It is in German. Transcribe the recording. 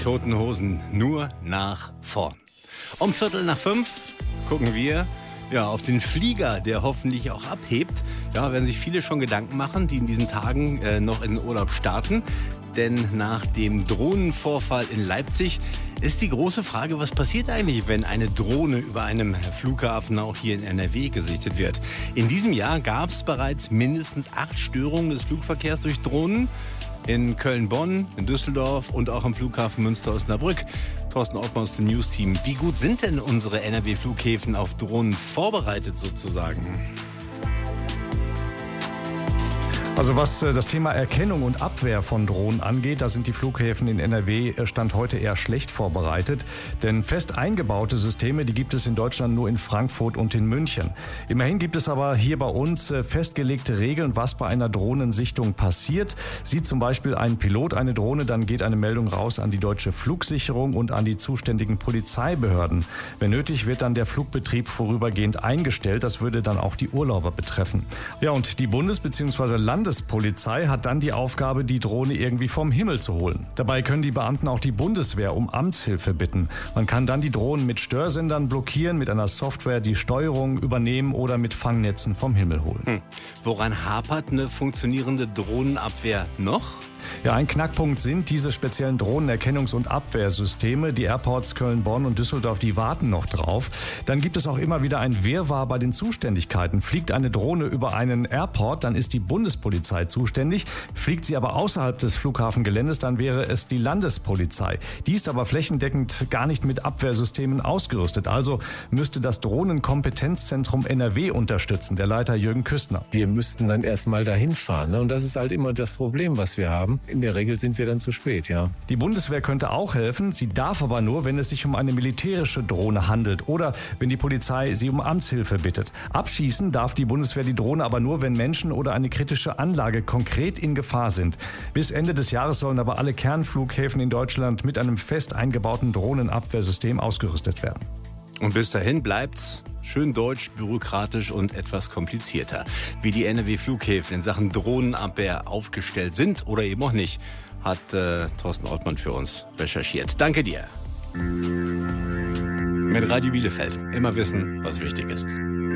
Toten Hosen, nur nach vorn. Um 4:45 gucken wir auf den Flieger, der hoffentlich auch abhebt. Ja, werden sich viele schon Gedanken machen, die in diesen Tagen noch in den Urlaub starten. Denn nach dem Drohnenvorfall in Leipzig ist die große Frage, was passiert eigentlich, wenn eine Drohne über einem Flughafen auch hier in NRW gesichtet wird. In diesem Jahr gab es bereits mindestens 8 Störungen des Flugverkehrs durch Drohnen. In Köln-Bonn, in Düsseldorf und auch am Flughafen Münster-Osnabrück. Thorsten Ortmann aus dem News-Team. Wie gut sind denn unsere NRW-Flughäfen auf Drohnen vorbereitet sozusagen? Also was das Thema Erkennung und Abwehr von Drohnen angeht, da sind die Flughäfen in NRW Stand heute eher schlecht vorbereitet. Denn fest eingebaute Systeme, die gibt es in Deutschland nur in Frankfurt und in München. Immerhin gibt es aber hier bei uns festgelegte Regeln, was bei einer Drohnensichtung passiert. Sieht zum Beispiel ein Pilot eine Drohne, dann geht eine Meldung raus an die deutsche Flugsicherung und an die zuständigen Polizeibehörden. Wenn nötig, wird dann der Flugbetrieb vorübergehend eingestellt. Das würde dann auch die Urlauber betreffen. Ja, und die Bundes- bzw. Landespolizei hat dann die Aufgabe, die Drohne irgendwie vom Himmel zu holen. Dabei können die Beamten auch die Bundeswehr um Amtshilfe bitten. Man kann dann die Drohnen mit Störsendern blockieren, mit einer Software die Steuerung übernehmen oder mit Fangnetzen vom Himmel holen. Woran hapert eine funktionierende Drohnenabwehr noch? Ja, ein Knackpunkt sind diese speziellen Drohnenerkennungs- und Abwehrsysteme. Die Airports Köln, Bonn und Düsseldorf, die warten noch drauf. Dann gibt es auch immer wieder ein Wirrwarr bei den Zuständigkeiten. Fliegt eine Drohne über einen Airport, dann ist die Bundespolizei zuständig. Fliegt sie aber außerhalb des Flughafengeländes, dann wäre es die Landespolizei. Die ist aber flächendeckend gar nicht mit Abwehrsystemen ausgerüstet. Also müsste das Drohnenkompetenzzentrum NRW unterstützen, der Leiter Jürgen Küstner. Wir müssten dann erstmal dahin fahren. Und das ist halt immer das Problem, was wir haben. In der Regel sind wir dann zu spät, ja. Die Bundeswehr könnte auch helfen. Sie darf aber nur, wenn es sich um eine militärische Drohne handelt oder wenn die Polizei sie um Amtshilfe bittet. Abschießen darf die Bundeswehr die Drohne aber nur, wenn Menschen oder eine kritische Anlage konkret in Gefahr sind. Bis Ende des Jahres sollen aber alle Kernflughäfen in Deutschland mit einem fest eingebauten Drohnenabwehrsystem ausgerüstet werden. Und bis dahin bleibt's schön deutsch, bürokratisch und etwas komplizierter. Wie die NRW-Flughäfen in Sachen Drohnenabwehr aufgestellt sind oder eben auch nicht, hat Thorsten Ortmann für uns recherchiert. Danke dir. Mit Radio Bielefeld. Immer wissen, was wichtig ist.